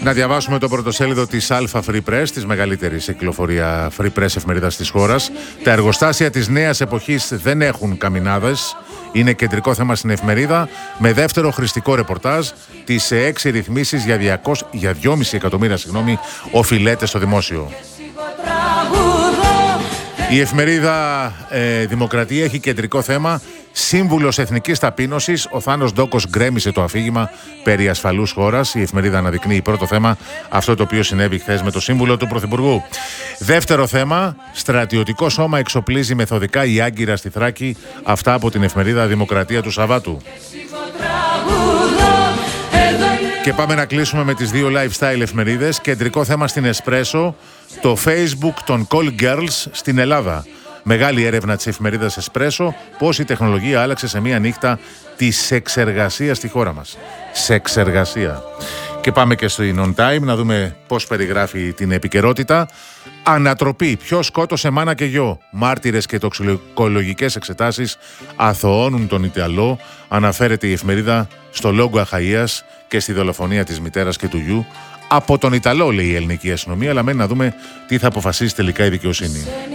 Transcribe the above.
Να διαβάσουμε το πρωτοσέλιδο της Alpha Free Press, της μεγαλύτερης κυκλοφορία Free Press εφημερίδας της χώρας. Τα εργοστάσια της νέας εποχής δεν έχουν καμινάδες. Είναι κεντρικό θέμα στην εφημερίδα, με δεύτερο χρηστικό ρεπορτάζ τις 6 ρυθμίσεις για 2,5 εκατομμύρια οφειλέται στο δημόσιο. Η εφημερίδα Δημοκρατία έχει κεντρικό θέμα σύμβουλος εθνικής ταπείνωσης. Ο Θάνος Ντόκος γκρέμισε το αφήγημα περί ασφαλούς χώρας. Η εφημερίδα αναδεικνύει πρώτο θέμα αυτό το οποίο συνέβη χθες με το σύμβουλο του Πρωθυπουργού. Δεύτερο θέμα, στρατιωτικό σώμα εξοπλίζει μεθοδικά η Άγκυρα στη Θράκη. Αυτά από την εφημερίδα Δημοκρατία του Σαββάτου. Και πάμε να κλείσουμε με τις δύο lifestyle εφημερίδες. Κεντρικό θέμα στην Espresso, το Facebook των call girls στην Ελλάδα. Μεγάλη έρευνα της εφημερίδας Espresso, πώς η τεχνολογία άλλαξε σε μία νύχτα τη σεξεργασία στη χώρα μας. Σεξεργασία. Και πάμε και στην On Time να δούμε πώς περιγράφει την επικαιρότητα. Ανατροπή. Ποιος σκότωσε μάνα και γιο. Μάρτυρες και τοξικολογικές εξετάσεις αθωώνουν τον Ιταλό. Αναφέρεται η εφημερίδα στο λόγο Αχαΐας και στη δολοφονία της μητέρας και του γιου. Από τον Ιταλό, λέει η ελληνική αστυνομία, αλλά μένει να δούμε τι θα αποφασίσει τελικά η δικαιοσύνη.